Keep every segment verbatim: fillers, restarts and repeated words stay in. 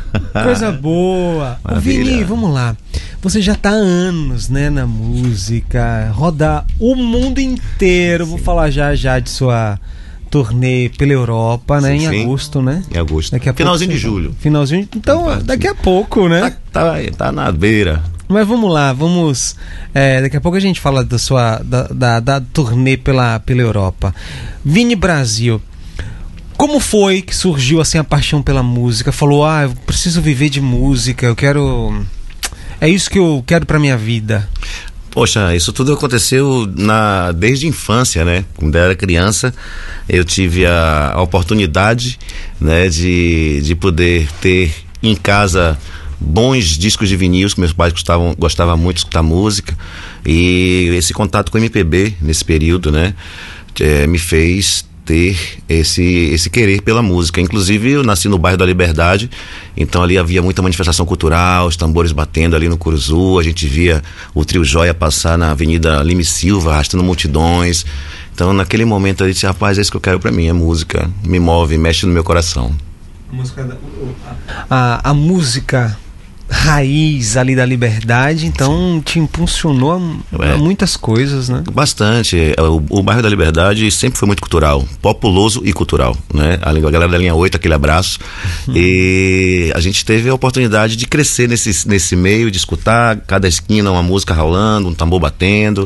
Coisa boa. Ô, Vini, vamos lá. Você já tá há anos, né, na música, roda o mundo inteiro. Sim. Vou falar já já de sua turnê pela Europa, né, sim, em sim. agosto, né? Em agosto. Daqui a Finalzinho pouco, de julho. Finalzinho. Então, daqui a pouco, né? Tá, tá, tá na beira. Mas vamos lá, vamos. É, daqui a pouco a gente fala da sua da, da, da turnê pela, pela Europa. Vini Brasil. Como foi que surgiu assim a paixão pela música? Falou, ah, eu preciso viver de música, eu quero. É isso que eu quero pra minha vida. Poxa, isso tudo aconteceu na, desde a infância, né? Quando eu era criança, eu tive a, a oportunidade, né, de, de poder ter em casa bons discos de vinil, que meus pais gostavam, gostavam muito de escutar música, e esse contato com o M P B nesse período, né, é, me fez ter esse, esse querer pela música. Inclusive eu nasci no bairro da Liberdade, então ali havia muita manifestação cultural, os tambores batendo ali no Curuzu, a gente via o Trio Joia passar na Avenida Lima e Silva, arrastando multidões. Então naquele momento eu disse, rapaz, é isso que eu quero pra mim, é música, me move, mexe no meu coração. A música, da, a, a música raiz ali da Liberdade, então sim, te impulsionou a, é. a muitas coisas, né? Bastante. O, o bairro da Liberdade sempre foi muito cultural, populoso e cultural, né? A, a galera da linha oito, aquele abraço. Hum. E a gente teve a oportunidade de crescer nesse, nesse meio, de escutar cada esquina uma música rolando, um tambor batendo.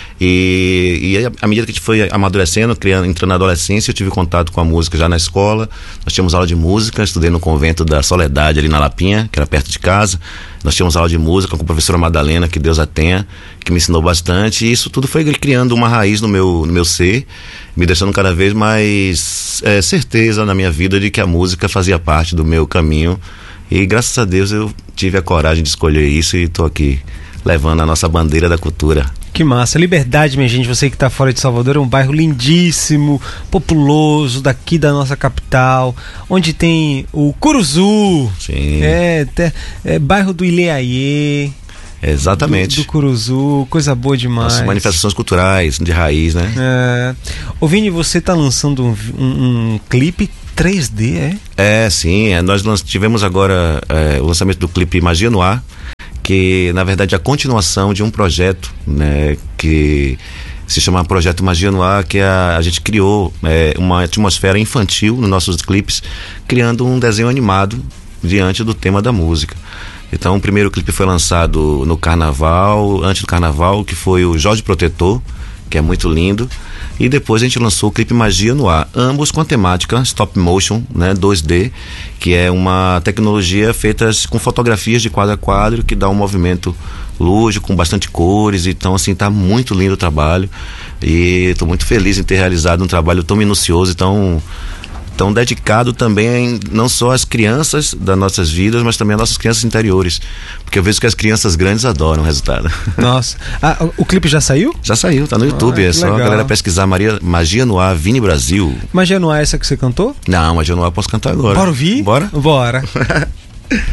E, e à medida que a gente foi amadurecendo, criando, entrando na adolescência, eu tive contato com a música já na escola. Nós tínhamos aula de música, estudei no convento da Soledade ali na Lapinha, que era perto de casa. Nós tínhamos aula de música com a professora Madalena, que Deus a tenha, que me ensinou bastante, e isso tudo foi criando uma raiz no meu, no meu ser, me deixando cada vez mais é, certeza na minha vida de que a música fazia parte do meu caminho, e graças a Deus eu tive a coragem de escolher isso e estou aqui levando a nossa bandeira da cultura. Que massa. Liberdade, minha gente, você que está fora de Salvador, é um bairro lindíssimo, populoso, daqui da nossa capital, onde tem o Curuzu. Sim. É, é, é bairro do Ileaie. Exatamente. Do, do Curuzu, coisa boa demais. Nossa, manifestações culturais de raiz, né? É. Ô Vini, você está lançando um, um, um clipe três D, é? É, sim. É, nós tivemos agora é, o lançamento do clipe Magia no Ar, que na verdade é a continuação de um projeto, né, que se chama Projeto Magia no Ar, que a, a gente criou é, uma atmosfera infantil nos nossos clipes, criando um desenho animado diante do tema da música. Então o primeiro clipe foi lançado no Carnaval, antes do Carnaval, que foi o Jorge Protetor, que é muito lindo, e depois a gente lançou o clipe Magia no Ar, ambos com a temática stop motion, né, dois D, que é uma tecnologia feita com fotografias de quadro a quadro, que dá um movimento lúdico, com bastante cores. Então assim, tá muito lindo o trabalho, e estou muito feliz em ter realizado um trabalho tão minucioso e tão tão dedicado também não só às crianças das nossas vidas, mas também às nossas crianças interiores, porque eu vejo que as crianças grandes adoram o resultado. Nossa, ah, o clipe já saiu? Já saiu, tá no YouTube, ah, é só legal. A galera pesquisar Maria, Magia no Ar, Vini Brasil. Magia no Ar é essa que você cantou? Não, Magia no Ar eu posso cantar agora. Bora ouvir? Bora? Bora.